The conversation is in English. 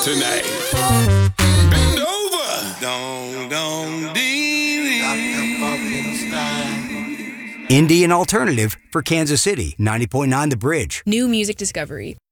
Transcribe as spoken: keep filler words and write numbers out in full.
Tonight. Bend over. Don't, don't, dee. Indie and alternative for Kansas City. ninety point nine The Bridge. New music discovery.